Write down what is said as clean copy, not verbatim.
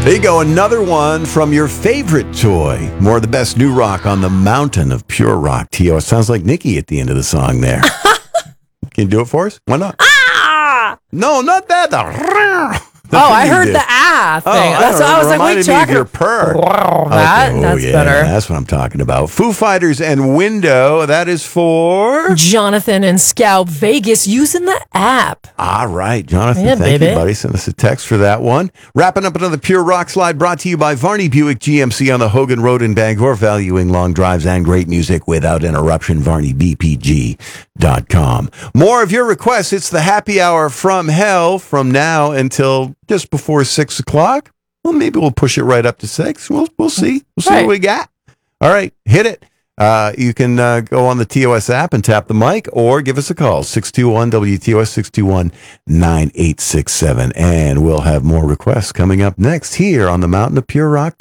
There you go, another one from your favorite toy. More of the best new rock on the mountain of pure rock. T.O., it sounds like Nikki at the end of the song there. Can you do it for us? Why not? Ah! No, not that. I heard the thing. That's what I was like, wait, talking your purr. That's better. That's what I'm talking about. Foo Fighters and Window. That is for Jonathan and Scalp Vegas using the app. All right, Jonathan. Yeah, thank baby. you, buddy. Send us a text for that one. Wrapping up another Pure Rock Slide brought to you by Varney Buick GMC on the Hogan Road in Bangor, valuing long drives and great music without interruption. VarneyBPG.com. More of your requests. It's the happy hour from hell from now until just before 6 o'clock. Well, maybe we'll push it right up to 6. We'll see. We'll see what we got. All right, hit it. You can go on the TOS app and tap the mic or give us a call, 621-WTOS, 621-9867. And we'll have more requests coming up next here on the Mountain of Pure Rock